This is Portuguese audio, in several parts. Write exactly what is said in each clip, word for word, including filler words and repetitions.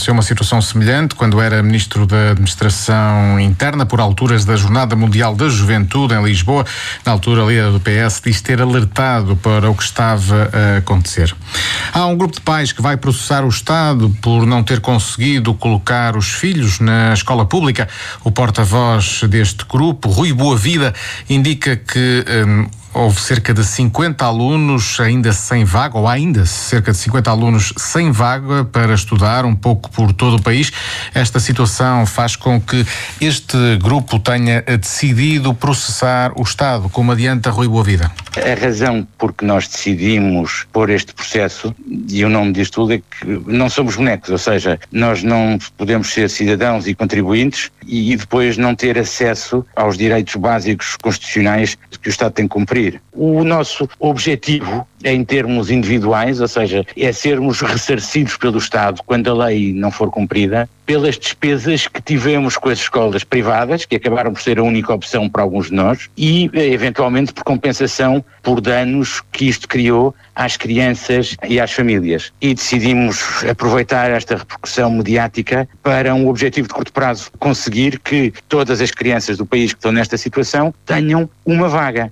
vivenciou uma situação semelhante quando era Ministro da Administração Interna, por alturas da Jornada Mundial da Juventude em Lisboa. Na altura, a líder do P S diz ter alertado para o que estava a acontecer. Há um grupo de pais que vai processar o Estado por não ter conseguido colocar os filhos na escola pública. O porta-voz deste grupo, Rui Boavida, indica que hum, houve cerca de cinquenta alunos ainda sem vaga, ou ainda cerca de cinquenta alunos sem vaga para estudar, um pouco por todo o país. Esta situação faz com que este grupo tenha decidido processar o Estado, como adianta Rui Boavida. A razão por que nós decidimos pôr este processo, e o nome disto tudo, é que não somos bonecos, ou seja, nós não podemos ser cidadãos e contribuintes e depois não ter acesso aos direitos básicos constitucionais que o Estado tem que cumprir. O nosso objetivo, em termos individuais, ou seja, é sermos ressarcidos pelo Estado quando a lei não for cumprida, pelas despesas que tivemos com as escolas privadas, que acabaram por ser a única opção para alguns de nós, e eventualmente por compensação por danos que isto criou às crianças e às famílias. E decidimos aproveitar esta repercussão mediática para um objetivo de curto prazo, conseguir que todas as crianças do país que estão nesta situação tenham uma vaga.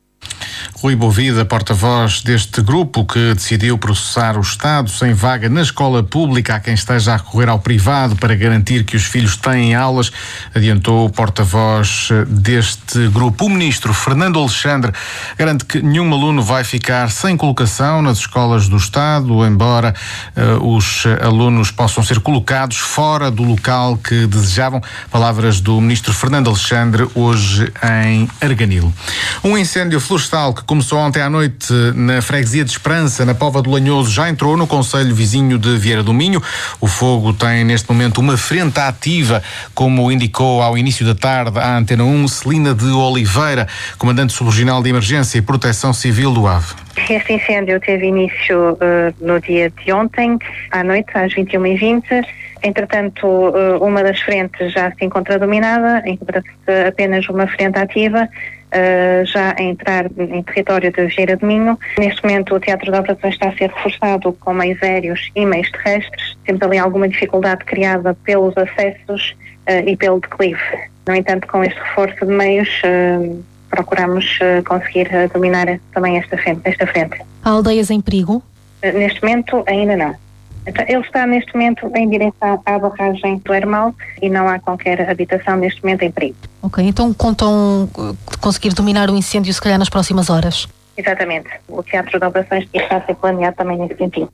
Rui Boavida, porta-voz deste grupo que decidiu processar o Estado sem vaga na escola pública a quem esteja a recorrer ao privado para garantir que os filhos têm aulas, adiantou o porta-voz deste grupo. O ministro Fernando Alexandre garante que nenhum aluno vai ficar sem colocação nas escolas do Estado, embora uh, os alunos possam ser colocados fora do local que desejavam. Palavras do ministro Fernando Alexandre hoje em Arganil. Um incêndio florestal que começou ontem à noite na freguesia de Esperança, na Póvoa do Lanhoso, já entrou no concelho vizinho de Vieira do Minho. O fogo tem neste momento uma frente ativa, como indicou ao início da tarde a Antena um, Celina de Oliveira, comandante subregional de Emergência e Proteção Civil do Ave. Este incêndio teve início uh, no dia de ontem, à noite, às vinte e uma e vinte. Entretanto, uh, uma das frentes já se encontra dominada, encontra-se apenas uma frente ativa, Uh, já a entrar em território de Vieira do Minho. Neste momento o Teatro de Operações está a ser reforçado com meios aéreos e meios terrestres. Temos ali alguma dificuldade criada pelos acessos uh, e pelo declive. No entanto, com este reforço de meios, uh, procuramos uh, conseguir uh, dominar também esta frente, esta frente. Há aldeias em perigo? Uh, neste momento ainda não. Ele está neste momento em direção à barragem do Hermal e não há qualquer habitação neste momento em perigo. Ok, então contam conseguir dominar o incêndio se calhar nas próximas horas? Exatamente. O Teatro de Operações está a ser planeado também nesse sentido.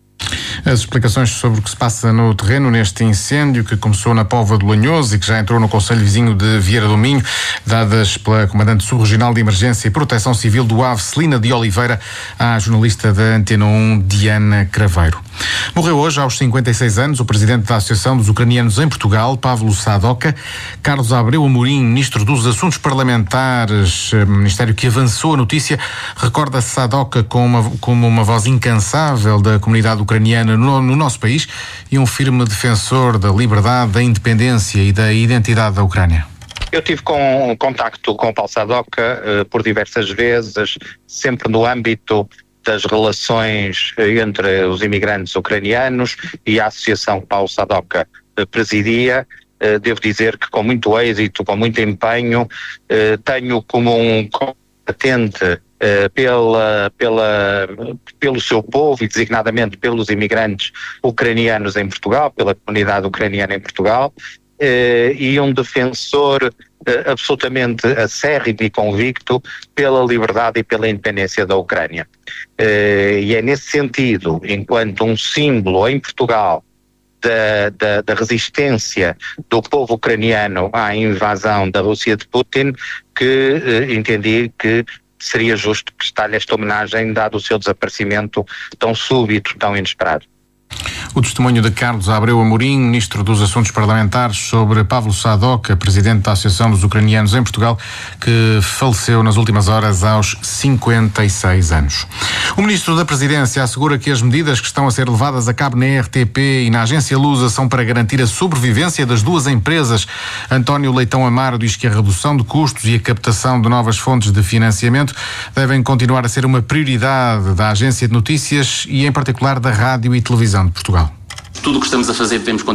As explicações sobre o que se passa no terreno neste incêndio que começou na Póvoa do Lanhoso e que já entrou no concelho vizinho de Vieira do Minho, dadas pela comandante subregional de Emergência e Proteção Civil do Ave, Celina de Oliveira, à jornalista da Antena um, Diana Craveiro. Morreu hoje, aos cinquenta e seis anos, o presidente da Associação dos Ucranianos em Portugal, Pavlo Sadoka. Carlos Abreu Amorim, ministro dos Assuntos Parlamentares, ministério que avançou a notícia, recorda Sadoka como uma, como uma voz incansável da comunidade ucraniana no, no nosso país e um firme defensor da liberdade, da independência e da identidade da Ucrânia. Eu tive com contacto com o Paulo Sadoka uh, por diversas vezes, sempre no âmbito das relações entre os imigrantes ucranianos e a associação que Paulo Sadoka presidia. Devo dizer que com muito êxito, com muito empenho, tenho como um combatente pela, pela, pelo seu povo e designadamente pelos imigrantes ucranianos em Portugal, pela comunidade ucraniana em Portugal, e um defensor absolutamente acérrimo e convicto pela liberdade e pela independência da Ucrânia. E é nesse sentido, enquanto um símbolo em Portugal da, da, da resistência do povo ucraniano à invasão da Rússia de Putin, que entendi que seria justo prestar-lhe esta homenagem, dado o seu desaparecimento tão súbito, tão inesperado. O testemunho de Carlos Abreu Amorim, ministro dos Assuntos Parlamentares, sobre Pavlo Sadoka, presidente da Associação dos Ucranianos em Portugal, que faleceu nas últimas horas aos cinquenta e seis anos. O ministro da Presidência assegura que as medidas que estão a ser levadas a cabo na R T P e na Agência Lusa são para garantir a sobrevivência das duas empresas. António Leitão Amaro diz que a redução de custos e a captação de novas fontes de financiamento devem continuar a ser uma prioridade da Agência de Notícias e, em particular, da Rádio e Televisão de Portugal. Tudo o que estamos a fazer temos